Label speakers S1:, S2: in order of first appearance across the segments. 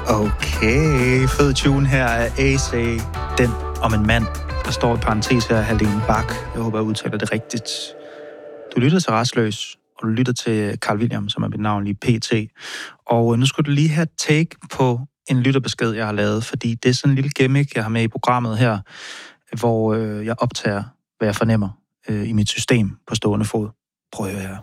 S1: Okay, fed tune her af AC, den om en mand. Der står i parentes her, Halene Bak. Jeg håber, jeg udtaler det rigtigt. Du lytter til Rastløs, og du lytter til Carl William, som er mit navn lige PT. Og nu skal du lige have take på en lytterbesked, jeg har lavet, fordi det er sådan en lille gimmick, jeg har med i programmet her, hvor jeg optager, hvad jeg fornemmer i mit system på stående fod. Prøv at høre her.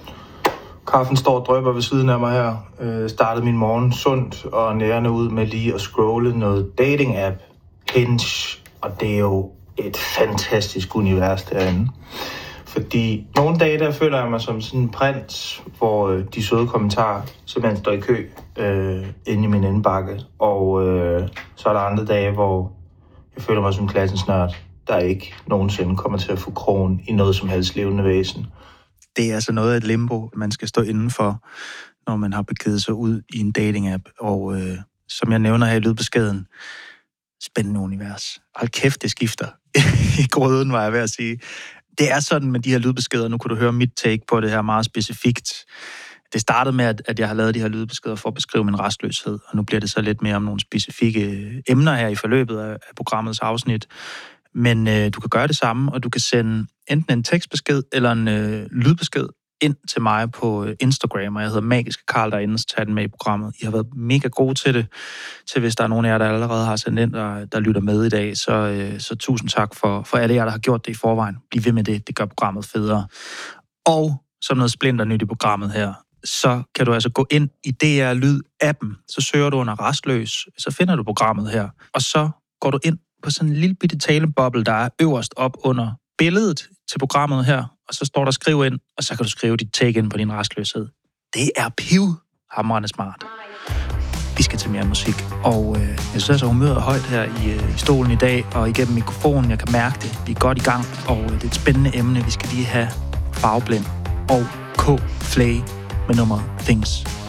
S1: Kaffen står og drypper ved siden af mig her. Startede min morgen sundt og nærende ud med lige at scrolle noget dating-app, Hinge, og det er jo et fantastisk univers derinde. Fordi nogle dage der føler jeg mig som sådan en prins, hvor de søde kommentarer simpelthen står i kø inde i min indbakke. Og så er der andre dage, hvor jeg føler mig som klassens nørd, der ikke nogensinde kommer til at få krogen i noget som helst levende væsen. Det er altså noget af et limbo, man skal stå indenfor, når man har begivet sig ud i en dating-app. Og som jeg nævner her i lydbeskeden, spændende univers. Hold kæft, det skifter i grøden, var jeg ved at sige. Det er sådan med de her lydbeskeder. Nu kan du høre mit take på det her meget specifikt. Det startede med, at jeg har lavet de her lydbeskeder for at beskrive min rastløshed, og nu bliver det så lidt mere om nogle specifikke emner her i forløbet af programmets afsnit. Men du kan gøre det samme, og du kan sende enten en tekstbesked eller en lydbesked ind til mig på Instagram, og jeg hedder Magiske Karl derinde, så tag den med i programmet. I har været mega gode til det, til hvis der er nogen af jer, der allerede har sendt ind, der lytter med i dag, så tusind tak for alle jer, der har gjort det i forvejen. Bliv ved med det, det gør programmet federe. Og som noget splinter nyt i programmet her, så kan du altså gå ind i DR Lyd-appen, så søger du under Rastløs, så finder du programmet her, og så går du ind på sådan en lille bitte taleboble, der er øverst op under billedet til programmet her, og så står der skriv ind, og så kan du skrive dit take ind på din rastløshed. Det er pivhamrende smart. Vi skal til mere musik, og jeg synes altså, humøret er højt her i stolen i dag, og igennem mikrofonen, jeg kan mærke det. Vi er godt i gang, og det er et spændende emne. Vi skal lige have Farveblind og K-Flay med nummeret Things.